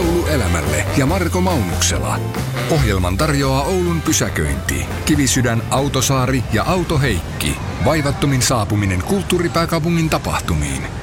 Laulu elämälle ja Marko Maunuksela. Ohjelman tarjoaa Oulun pysäköinti, Kivisydän, Autosaari ja Auto Heikki. Vaivattomin saapuminen kulttuuripääkaupungin tapahtumiin.